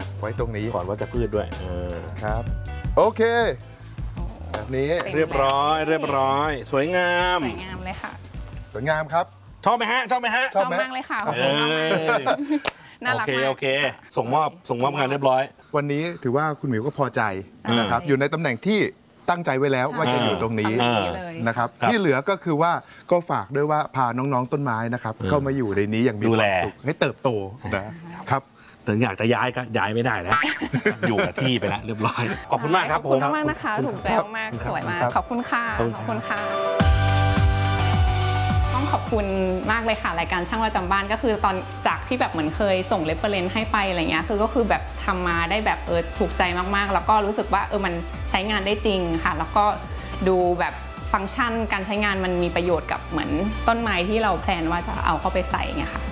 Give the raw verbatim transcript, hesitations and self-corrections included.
ไว้ตรงนี้ก่อนวัชพืชด้วยครับโอเคแบบนี้เรียบร้อยเรียบร้อยสวยงามสวยงามเลยค่ะสวยงามครับชอบไหมฮะชอบไหมฮะชอบมากเลยค่ะขอบคุณมากน่ารักมากโอเคส่งมอบส่งมอบงานเรียบร้อยวันนี้ถือว่าคุณหมิวก็พอใจนะครับอยู่ในตำแหน่งที่ตั้งใจไว้แล้วว่าจะอยู่ตรงนี้นะครับที่เหลือก็คือว่าก็ฝากด้วยว่าพาน้องๆต้นไม้นะครับเข้ามาอยู่ในนี้อย่างมีความสุขให้เติบโตนะครับถึงอยากจะย้ายก็ย้ายไม่ได้แล้วอยู่กับที่ไปแล้วเรียบร้อยขอบคุณมากครับผมขอบคุณมากนะคะถูกใจมากสวยมากขอบคุณค่ะขอบคุณค่ะต้องขอบคุณมากเลยค่ะรายการช่างประจำบ้านก็คือตอนจากที่แบบเหมือนเคยส่งเรฟเฟอเรนซ์ให้ไปอะไรเงี้ยคือก็คือแบบทำมาได้แบบเออถูกใจมากๆแล้วก็รู้สึกว่าเออมันใช้งานได้จริงค่ะแล้วก็ดูแบบฟังก์ชันการใช้งานมันมีประโยชน์กับเหมือนต้นไม้ที่เราแพลนว่าจะเอาเข้าไปใส่เงี้ยค่ะ